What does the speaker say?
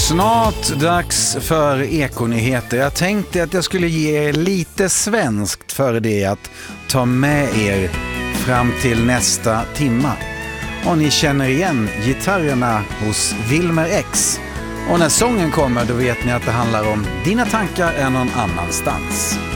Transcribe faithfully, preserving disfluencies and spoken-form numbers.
Snart dags för Ekonyheter. Jag tänkte att jag skulle ge er lite svenskt för det att ta med er fram till nästa timma. Och ni känner igen gitarrerna hos Wilmer X. Och när sången kommer då vet ni att det handlar om Dina tankar är någon annanstans.